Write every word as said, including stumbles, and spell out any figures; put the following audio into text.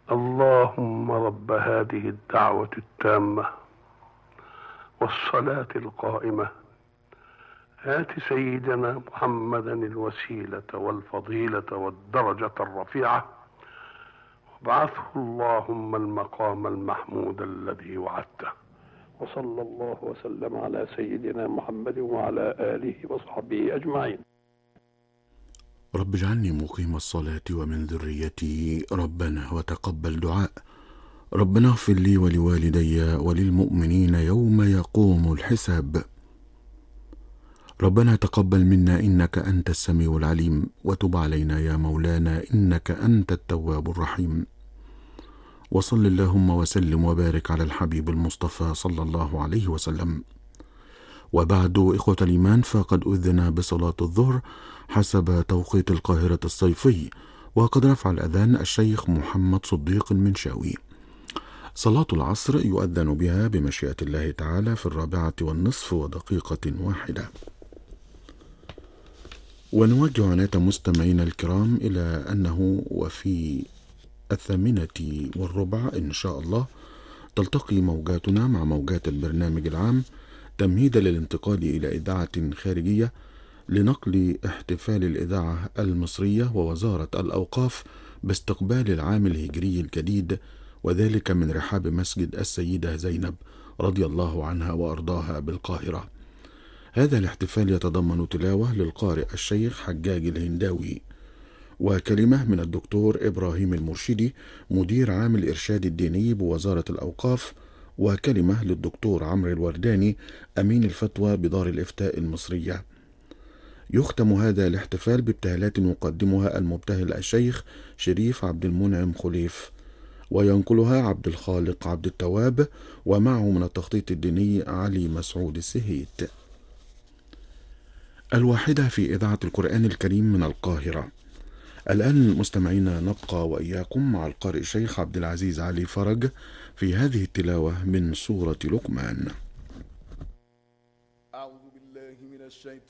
اللهم رب هذه الدعوة التامة والصلاة القائمة آت سيدنا محمدا الوسيلة والفضيلة والدرجة الرفيعة وابعثه اللهم المقام المحمود الذي وعدته. وصلى الله وسلم على سيدنا محمد وعلى آله وصحبه أجمعين. رب اجعلني مقيم الصلاة ومن ذريتي ربنا وتقبل دعاء. ربنا اغفر لي ولوالدي وللمؤمنين يوم يقوم الحساب. ربنا تقبل منا إنك أنت السميع العليم وتب علينا يا مولانا إنك أنت التواب الرحيم. وصل اللهم وسلم وبارك على الحبيب المصطفى صلى الله عليه وسلم. وبعد، إخوة الإيمان، فقد أذن بصلاة الظهر حسب توقيت القاهرة الصيفي، وقد رفع الأذان الشيخ محمد صديق المنشاوي. صلاة العصر يؤذن بها بمشيئة الله تعالى في الرابعة والنصف ودقيقة واحدة. ونوجه عناية مستمعينا الكرام إلى أنه وفي الثامنة والربع إن شاء الله تلتقي موجاتنا مع موجات البرنامج العام تمهيدا للانتقال إلى إذاعة خارجية لنقل احتفال الإذاعة المصرية ووزارة الأوقاف باستقبال العام الهجري الجديد، وذلك من رحاب مسجد السيدة زينب رضي الله عنها وأرضاها بالقاهرة. هذا الاحتفال يتضمن تلاوة للقارئ الشيخ حجاج الهنداوي، وكلمة من الدكتور إبراهيم المرشدي مدير عام الإرشاد الديني بوزارة الأوقاف، وكلمة للدكتور عمرو الورداني أمين الفتوى بدار الإفتاء المصرية. يختم هذا الاحتفال بابتهالات يقدمها المبتهل الشيخ شريف عبد المنعم خليف، وينقلها عبد الخالق عبد التواب، ومعه من التخطيط الديني علي مسعود السهيت. الواحدة في إذاعة القرآن الكريم من القاهرة. الآن مستمعينا نبقى وإياكم مع القارئ الشيخ عبد العزيز علي فرج في هذه التلاوة من سورة لقمان. أعوذ بالله من الشيطان